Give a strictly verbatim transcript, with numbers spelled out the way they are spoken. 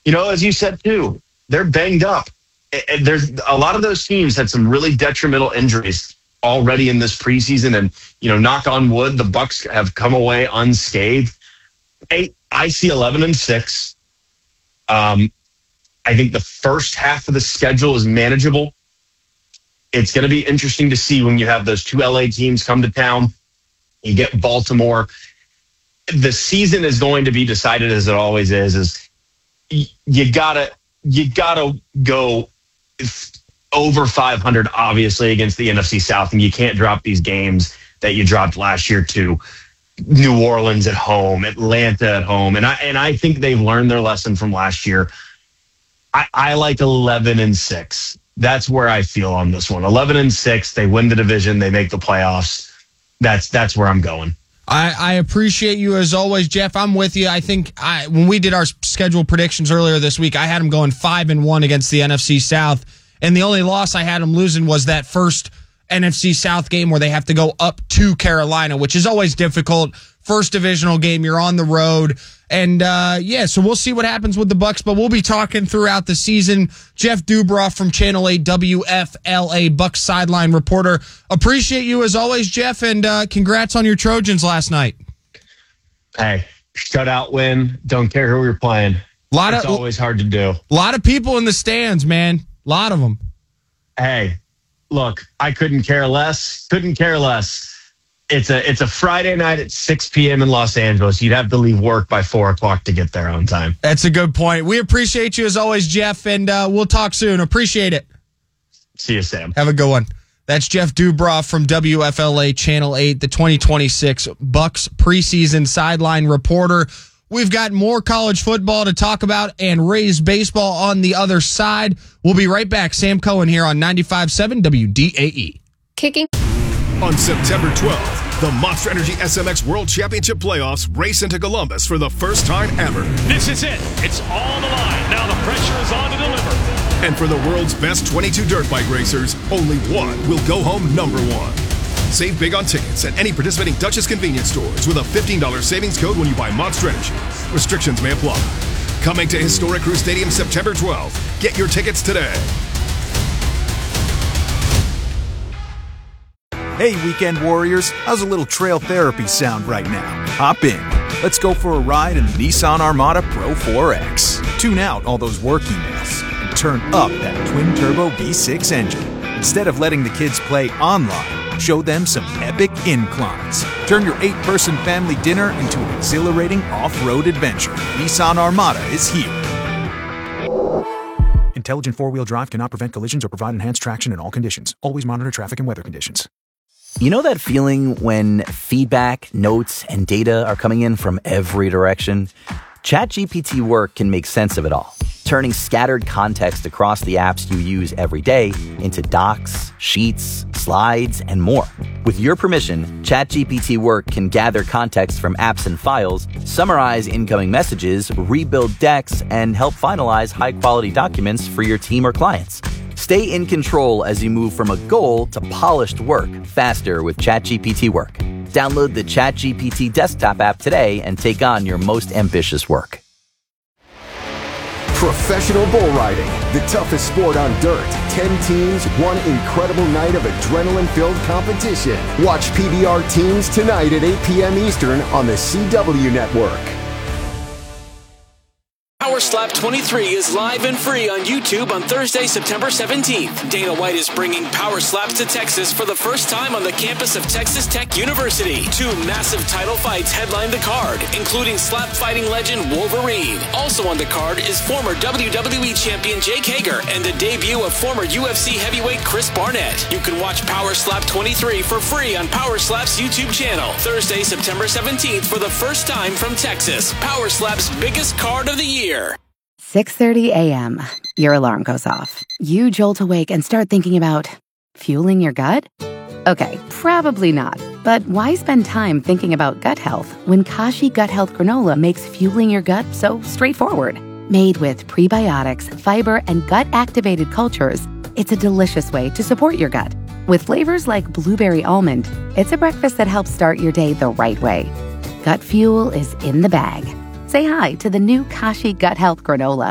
you know, as you said too, they're banged up. And there's a lot of those teams had some really detrimental injuries already in this preseason, and you know, knock on wood, the Bucs have come away unscathed. I, I see eleven and six. Um, I think the first half of the schedule is manageable. It's going to be interesting to see when you have those two L A teams come to town. You get Baltimore. The season is going to be decided, as it always is. Is you gotta you gotta go over five hundred, obviously, against the N F C South, and you can't drop these games that you dropped last year to New Orleans at home, Atlanta at home, and I and I think they've learned their lesson from last year. I, I like eleven and six. That's where I feel on this one. eleven and six. They win the division. They make the playoffs. That's that's where I'm going. I, I appreciate you as always, Jeff. I'm with you. I think I, when we did our schedule predictions earlier this week, I had them going five and one against the N F C South, and the only loss I had them losing was that first N F C South game where they have to go up to Carolina, which is always difficult. First divisional game, you're on the road. And, uh, yeah, so we'll see what happens with the Bucs, but we'll be talking throughout the season. Jeff Dubroff from Channel eight W F L A, Bucs sideline reporter. Appreciate you as always, Jeff, and uh, congrats on your Trojans last night. Hey, shutout win. Don't care who you're playing. Lot it's of, always hard to do. A lot of people in the stands, man. A lot of them. Hey, look, I couldn't care less. Couldn't care less. It's a it's a Friday night at six p.m. in Los Angeles. You'd have to leave work by four o'clock to get there on time. That's a good point. We appreciate you as always, Jeff, and uh, we'll talk soon. Appreciate it. See you, Sam. Have a good one. That's Jeff Dubroff from W F L A Channel eight, the twenty twenty-six Bucs preseason sideline reporter. We've got more college football to talk about and Rays baseball on the other side. We'll be right back. Sam Cohen here on ninety-five point seven W D A E. Kicking. On September twelfth, the Monster Energy S M X World Championship Playoffs race into Columbus for the first time ever. This is it. It's on the line. Now the pressure is on to deliver. And for the world's best twenty-two dirt bike racers, only one will go home number one. Save big on tickets at any participating Dutchess convenience stores with a fifteen dollars savings code when you buy Monster Energy. Restrictions may apply. Coming to Historic Crew Stadium September twelfth. Get your tickets today. Hey, weekend warriors, how's a little trail therapy sound right now? Hop in. Let's go for a ride in the Nissan Armada Pro four X. Tune out all those work emails and turn up that twin-turbo V six engine. Instead of letting the kids play online, show them some epic inclines. Turn your eight-person family dinner into an exhilarating off-road adventure. Nissan Armada is here. Intelligent four-wheel drive cannot prevent collisions or provide enhanced traction in all conditions. Always monitor traffic and weather conditions. You know that feeling when feedback, notes, and data are coming in from every direction? ChatGPT Work can make sense of it all, turning scattered context across the apps you use every day into docs, sheets, slides, and more. With your permission, ChatGPT Work can gather context from apps and files, summarize incoming messages, rebuild decks, and help finalize high-quality documents for your team or clients. Stay in control as you move from a goal to polished work faster with ChatGPT Work. Download the ChatGPT desktop app today and take on your most ambitious work. Professional bull riding, the toughest sport on dirt. Ten teams, one incredible night of adrenaline-filled competition. Watch P B R Teams tonight at eight p.m. Eastern on the C W Network. Power Slap twenty-three is live and free on YouTube on Thursday, September seventeenth. Dana White is bringing Power Slaps to Texas for the first time on the campus of Texas Tech University. Two massive title fights headline the card, including slap fighting legend Wolverine. Also on the card is former W W E champion Jake Hager and the debut of former U F C heavyweight Chris Barnett. You can watch Power Slap twenty-three for free on Power Slap's YouTube channel. Thursday, September seventeenth for the first time from Texas. Power Slap's biggest card of the year. six thirty a.m. Your alarm goes off. You jolt awake and start thinking about fueling your gut? Okay, probably not. But why spend time thinking about gut health when Kashi Gut Health Granola makes fueling your gut so straightforward? Made with prebiotics, fiber, and gut-activated cultures, it's a delicious way to support your gut. With flavors like blueberry almond, it's a breakfast that helps start your day the right way. Gut fuel is in the bag. Say hi to the new Kashi Gut Health Granola.